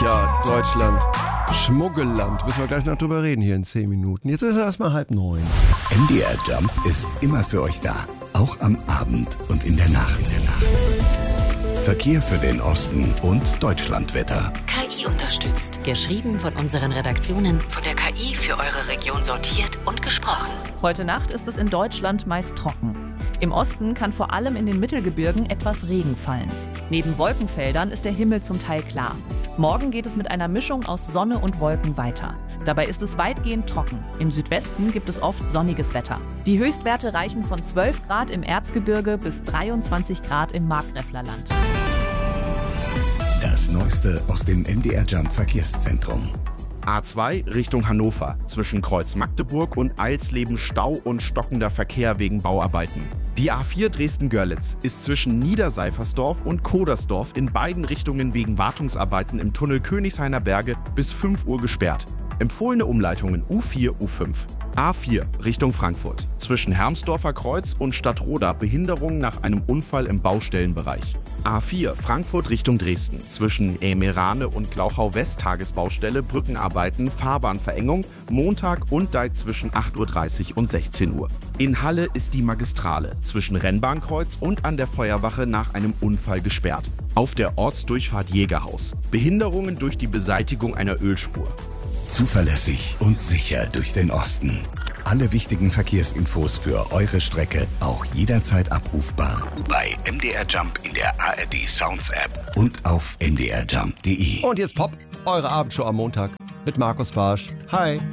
Ja, Deutschland. Schmuggelland. Müssen wir gleich noch drüber reden hier in 10 Minuten. Jetzt ist es erstmal 8:30. MDR Jump ist immer für euch da. Auch am Abend und in der Nacht. Verkehr für den Osten und Deutschlandwetter. KI unterstützt. Geschrieben von unseren Redaktionen, von der KI für eure Region sortiert und gesprochen. Heute Nacht ist es in Deutschland meist trocken. Im Osten kann vor allem in den Mittelgebirgen etwas Regen fallen. Neben Wolkenfeldern ist der Himmel zum Teil klar. Morgen geht es mit einer Mischung aus Sonne und Wolken weiter. Dabei ist es weitgehend trocken. Im Südwesten gibt es oft sonniges Wetter. Die Höchstwerte reichen von 12 Grad im Erzgebirge bis 23 Grad im Markgräflerland. Das Neueste aus dem MDR Jump Verkehrszentrum. A2 Richtung Hannover. Zwischen Kreuz Magdeburg und Eilsleben Stau und stockender Verkehr wegen Bauarbeiten. Die A4 Dresden-Görlitz ist zwischen Niederseifersdorf und Kodersdorf in beiden Richtungen wegen Wartungsarbeiten im Tunnel Königshainer Berge bis 5 Uhr gesperrt. Empfohlene Umleitungen U4, U5. A4 Richtung Frankfurt. Zwischen Hermsdorfer Kreuz und Stadtroda Behinderung nach einem Unfall im Baustellenbereich. A4 Frankfurt Richtung Dresden. Zwischen Emerane und Glauchau-West Tagesbaustelle, Brückenarbeiten, Fahrbahnverengung, Montag und Deit zwischen 8:30 Uhr und 16 Uhr. In Halle ist die Magistrale zwischen Rennbahnkreuz und an der Feuerwache nach einem Unfall gesperrt. Auf der Ortsdurchfahrt Jägerhaus. Behinderungen durch die Beseitigung einer Ölspur. Zuverlässig und sicher durch den Osten. Alle wichtigen Verkehrsinfos für eure Strecke auch jederzeit abrufbar bei MDR Jump in der ARD Sounds App und auf mdrjump.de. Und jetzt Pop, eure Abendshow am Montag mit Markus Barsch. Hi.